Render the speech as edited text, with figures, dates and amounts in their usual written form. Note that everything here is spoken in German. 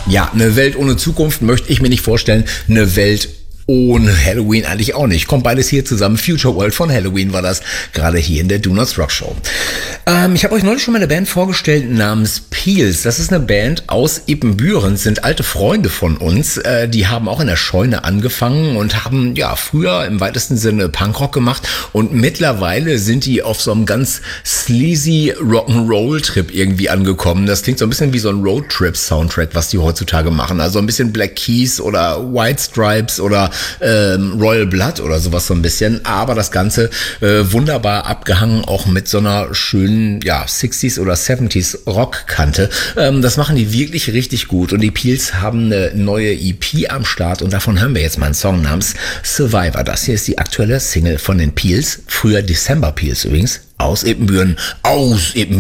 Ja, eine Welt ohne Zukunft möchte ich mir nicht vorstellen. Eine Welt ohne Halloween eigentlich auch nicht. Kommt beides hier zusammen. Future World von Halloween war das, gerade hier in der Do Not Rock Show. Ich habe euch neulich schon mal eine Band vorgestellt namens Peels. Das ist eine Band aus Epenbüren, sind alte Freunde von uns. Die haben auch in der Scheune angefangen und haben ja früher im weitesten Sinne Punkrock gemacht und mittlerweile sind die auf so einem ganz sleazy Rock'n'Roll-Trip irgendwie angekommen. Das klingt so ein bisschen wie so ein Roadtrip-Soundtrack, was die heutzutage machen. Also ein bisschen Black Keys oder White Stripes oder Royal Blood oder sowas so ein bisschen, aber das Ganze wunderbar abgehangen, auch mit so einer schönen, ja, 60s oder 70s Rockkante. Das machen die wirklich richtig gut und die Peels haben eine neue EP am Start und davon hören wir jetzt mal einen Song namens Survivor. Das hier ist die aktuelle Single von den Peels, früher December Peels übrigens, aus Epenbüren,